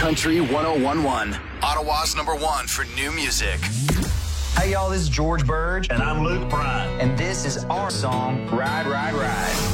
Country 101.1. Ottawa's #1 for new music. Hey, y'all, this is George Burge. And I'm Luke Bryan. And this is our song, Ride, Ride, Ride.